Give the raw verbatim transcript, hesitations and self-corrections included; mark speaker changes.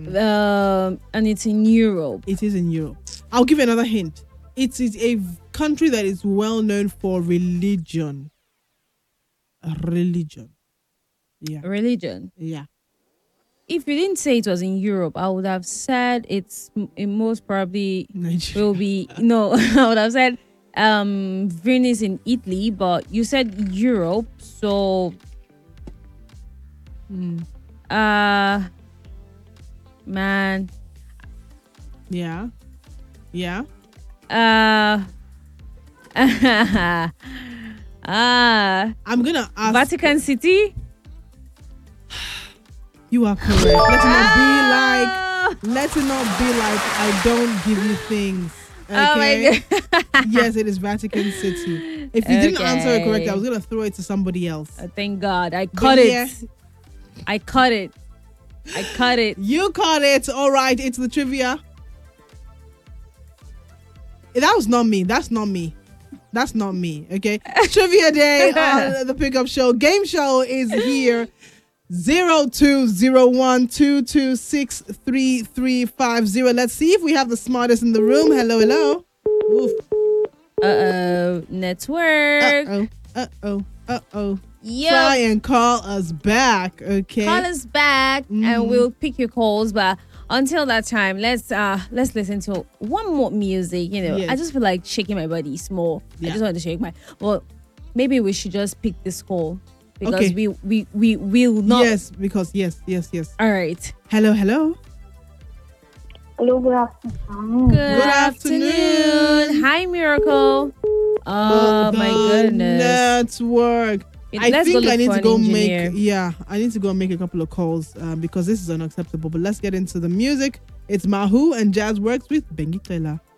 Speaker 1: Um, and it's in Europe.
Speaker 2: It is in Europe. I'll give you another hint. It is a country that is well known for religion. Religion. Yeah.
Speaker 1: Religion.
Speaker 2: Yeah.
Speaker 1: If you didn't say it was in Europe, I would have said it's m- it most probably
Speaker 2: Nigeria.
Speaker 1: will be no. I would have said um Venice in Italy, but you said Europe, so
Speaker 2: Mm.
Speaker 1: uh man
Speaker 2: Yeah. Yeah.
Speaker 1: uh ah
Speaker 2: I'm gonna ask.
Speaker 1: Vatican City.
Speaker 2: You are correct. Let it not be like.
Speaker 1: Ah!
Speaker 2: Let it not be like I don't give you things. Okay.
Speaker 1: Oh my god.
Speaker 2: Yes, it is Vatican City. If you didn't answer it correctly, I was
Speaker 1: Okay.
Speaker 2: gonna throw it to somebody else.
Speaker 1: Oh, thank God. I
Speaker 2: But
Speaker 1: cut it.
Speaker 2: yeah,
Speaker 1: I cut it. I cut it.
Speaker 2: you caught it. All right, it's the trivia. That was not me. That's not me. That's not me. Okay. Trivia day on the Pickup Show. Game show is here. Zero two zero one two two six three three five zero. Let's see if we have the smartest in the room. Hello, hello. Oof.
Speaker 1: Uh-oh. Network.
Speaker 2: Uh oh. Uh oh. Uh oh.
Speaker 1: Yo.
Speaker 2: Try and call us back. Okay.
Speaker 1: Call us back
Speaker 2: Mhm.
Speaker 1: and we'll pick your calls. But until that time, let's uh let's listen to one more music. You know,
Speaker 2: Yes.
Speaker 1: I just feel like shaking my body small.
Speaker 2: Yeah.
Speaker 1: I just want to shake my. Well, maybe we should just pick this call because
Speaker 2: Okay.
Speaker 1: we we we will not.
Speaker 2: Yes, because yes, yes, yes.
Speaker 1: All right.
Speaker 2: Hello, hello.
Speaker 3: Hello, good afternoon.
Speaker 1: Good,
Speaker 2: afternoon.
Speaker 1: afternoon. Hi, Miracle. Oh my
Speaker 2: The
Speaker 1: goodness.
Speaker 2: Network.
Speaker 1: It-
Speaker 2: I
Speaker 1: let's go
Speaker 2: think
Speaker 1: look
Speaker 2: I need
Speaker 1: for
Speaker 2: to
Speaker 1: an
Speaker 2: go
Speaker 1: engineer.
Speaker 2: make yeah, I need to go make a couple of calls uh, because this is unacceptable. But let's get into the music. It's Mahu and Jazz Works with Bengi Tela.